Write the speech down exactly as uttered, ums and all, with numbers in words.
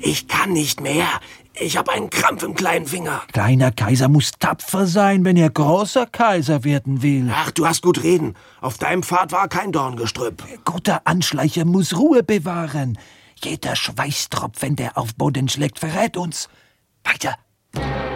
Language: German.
Ich kann nicht mehr. Ich habe einen Krampf im kleinen Finger. Kleiner Kaiser muss tapfer sein, wenn er großer Kaiser werden will. Ach, du hast gut reden. Auf deinem Pfad war kein Dorngestrüpp. Guter Anschleicher muss Ruhe bewahren. Jeder Schweißtropfen, der auf Boden schlägt, verrät uns. Weiter.